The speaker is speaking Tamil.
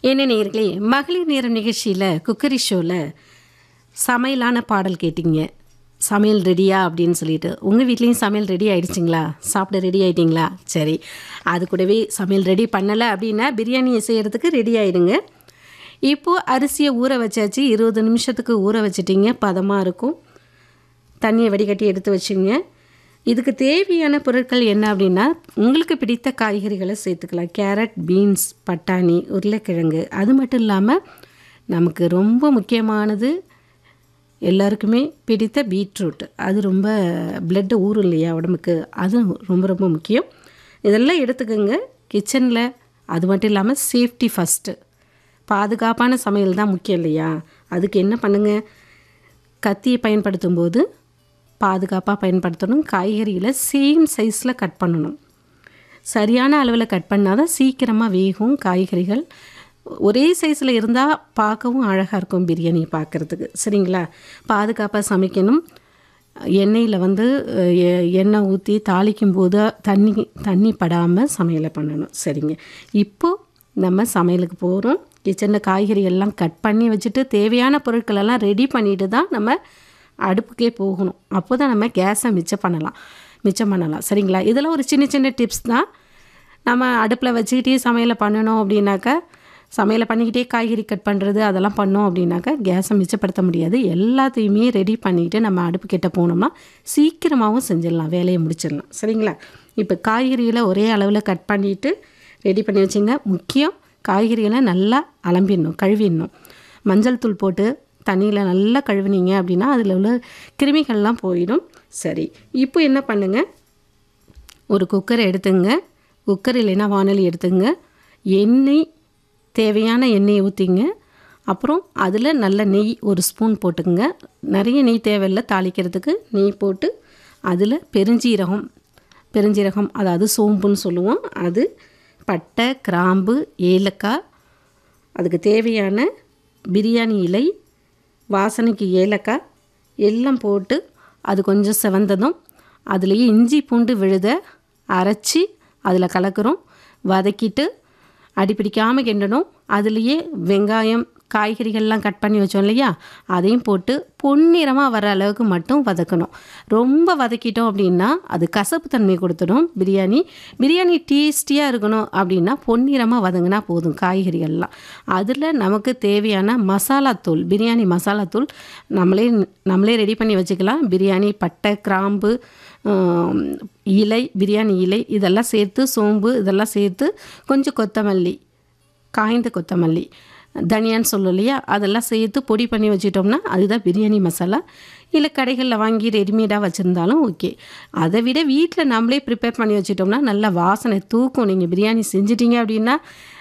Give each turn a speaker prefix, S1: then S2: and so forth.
S1: என்ன நேயர்களே, மகளிர் நேரம் நிகழ்ச்சியில் குக்கரி ஷோவில் சமையலான பாடல் கேட்டிங்க. சமையல் ரெடியா அப்படின்னு சொல்லிட்டு உங்கள் வீட்லேயும் சமையல் ரெடி ஆகிடுச்சிங்களா? சாப்பிட ரெடி ஆகிட்டிங்களா? சரி, அது கூடவே சமையல் ரெடி பண்ணலை அப்படின்னா பிரியாணி செய்கிறதுக்கு ரெடி ஆகிடுங்க. இப்போது அரிசியை ஊற வச்சாச்சு. 20 நிமிஷத்துக்கு ஊற வச்சிட்டிங்க, பதமாக இருக்கும். தண்ணியை வடிகட்டி எடுத்து வச்சுங்க. இதுக்கு தேவையான பொருட்கள் என்ன அப்படின்னா, உங்களுக்கு பிடித்த காய்கறிகளை சேர்த்துக்கலாம். கேரட், பீன்ஸ், பட்டாணி, உருளைக்கிழங்கு. அது மட்டும் இல்லாமல் நமக்கு ரொம்ப முக்கியமானது, எல்லாருக்குமே பிடித்த பீட்ரூட். அது ரொம்ப பிளட்டு ஊறும் இல்லையா உடம்புக்கு, அது ரொம்ப ரொம்ப முக்கியம். இதெல்லாம் எடுத்துக்கோங்க கிச்சனில். அது மட்டும் இல்லாமல் சேஃப்டி ஃபஸ்ட்டு, பாதுகாப்பான சமையல் தான் முக்கியம் இல்லையா? அதுக்கு என்ன பண்ணுங்கள், கத்தியை பயன்படுத்தும் போது பாதுகாப்பாக பயன்படுத்தணும். காய்கறிகளை சேம் சைஸில் கட் பண்ணணும். சரியான அளவில் கட் பண்ணால் தான் சீக்கிரமாக வேகும் காய்கறிகள். ஒரே சைஸில் இருந்தால் பார்க்கவும் அழகாக இருக்கும் பிரியாணி பார்க்குறதுக்கு. சரிங்களா? பாதுகாப்பாக சமைக்கணும். எண்ணெயில் எண்ணெய் ஊற்றி தாளிக்கும் போது தண்ணி படாமல் சமையலை பண்ணணும். சரிங்க, இப்போது நம்ம சமையலுக்கு போகிறோம். கிச்சனில் காய்கறி எல்லாம் கட் பண்ணி வச்சுட்டு தேவையான பொருட்களெல்லாம் ரெடி பண்ணிட்டு தான் நம்ம அடுப்புக்கே போகணும். அப்போ தான் நம்ம கேஸை மிச்சம் பண்ணலாம். சரிங்களா? இதெல்லாம் ஒரு சின்ன சின்ன டிப்ஸ் தான். நம்ம அடுப்பில் வச்சுக்கிட்டே சமையலை பண்ணணும் அப்படின்னாக்கா, சமையலை பண்ணிக்கிட்டே காய்கறி கட் பண்ணுறது அதெல்லாம் பண்ணோம் அப்படின்னாக்கா கேஸை மிச்சப்படுத்த முடியாது. எல்லாத்தையுமே ரெடி பண்ணிவிட்டு நம்ம அடுப்பு கிட்ட போனோம்னா சீக்கிரமாகவும் செஞ்சிடலாம், வேலையை முடிச்சிடலாம். சரிங்களா? இப்போ காய்கறிகளை ஒரே அளவில் கட் பண்ணிவிட்டு ரெடி பண்ணி வச்சுங்க. முக்கியம், காய்கறிகளை நல்லா கழுவிடணும். மஞ்சள் தூள் போட்டு தண்ணியில் நல்லா கழுவினீங்க அப்படின்னா அதில் உள்ள கிருமிகள்லாம் போயிடும். சரி, இப்போ என்ன பண்ணுங்கள், ஒரு குக்கரை எடுத்துங்க. குக்கர் இல்லைன்னா வானொலி எடுத்துங்க. தேவையான எண்ணெய் ஊற்றிங்க. அப்புறம் அதில் நல்ல நெய் ஒரு ஸ்பூன் போட்டுக்குங்க. நிறைய நெய் தேவையில்லை, தாளிக்கிறதுக்கு நெய் போட்டு அதில் பெருஞ்சீரகம் அதாவது சோம்புன்னு சொல்லுவோம், அது, பட்டை, கிராம்பு, ஏலக்காய், அதுக்கு தேவையான பிரியாணி இலை, வாசனைக்கு ஏலக்காய் எல்லாம் போட்டு அது கொஞ்சம் செவந்ததும் அதுலேயே இஞ்சி பூண்டு விழுத அரைச்சி அதில் கலக்கிறோம். வதக்கிட்டு அடிப்பிடிக்காமல் கிண்டணும். அதுலேயே வெங்காயம், காய்கறிகள்லாம் கட் பண்ணி வச்சோம் இல்லையா, அதையும் போட்டு பொன்னிறமாக வர அளவுக்கு மட்டும் வதக்கணும். ரொம்ப வதக்கிட்டோம் அப்படின்னா அது கசப்பு தன்மை கொடுத்துடும். பிரியாணி டேஸ்டியாக இருக்கணும் அப்படின்னா பொன்னிறமாக வதங்கினா போதும் காய்கறிகள்லாம். அதில் நமக்கு தேவையான மசாலாத்தூள், பிரியாணி மசாலாத்தூள் நம்மளே ரெடி பண்ணி வச்சுக்கலாம். பிரியாணி பட்டை, கிராம்பு, பிரியாணி இலை இதெல்லாம் சேர்த்து, சோம்பு இதெல்லாம் சேர்த்து, கொஞ்சம் கொத்தமல்லி, காய்ந்த கொத்தமல்லி, தனியான்னு சொல்லும் இல்லையா, அதெல்லாம் சேர்த்து பொடி பண்ணி வச்சிட்டோம்னா அதுதான் பிரியாணி மசாலா. இல்லை கடைகளில் வாங்கி ரெடிமேடாக வச்சுருந்தாலும் ஓகே. அதை விட வீட்டில் நம்மளே ப்ரிப்பேர் பண்ணி வச்சிட்டோம்னா நல்ல வாசனை தூக்கும். நீங்கள் பிரியாணி செஞ்சிட்டிங்க அப்படின்னா